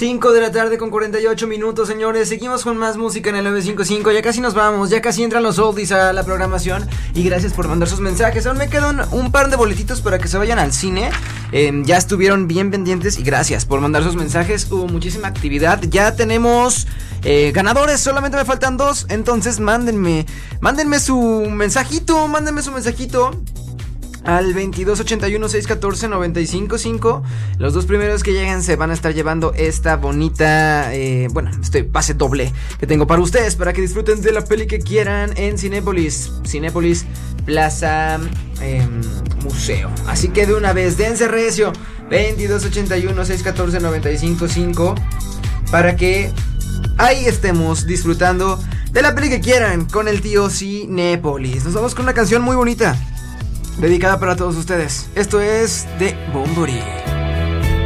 5 de la tarde con 48 minutos, señores. Seguimos con más música en el 955. Ya casi nos vamos, ya casi entran los oldies a la programación. Y gracias por mandar sus mensajes. Aún me quedan un par de boletitos para que se vayan al cine. Ya estuvieron bien pendientes y gracias por mandar sus mensajes. Hubo muchísima actividad. Ya tenemos ganadores, solamente me faltan 2. Entonces mándenme su mensajito. Al 2281-614-955. Los 2 primeros que lleguen se van a estar llevando esta bonita este pase doble que tengo para ustedes, para que disfruten de la peli que quieran en Cinépolis Plaza Museo. Así que de una vez, dense recio. 2281-614-955, para que ahí estemos disfrutando de la peli que quieran con el tío Cinépolis. Nos vamos con una canción muy bonita dedicada para todos ustedes. Esto es de Bunbury.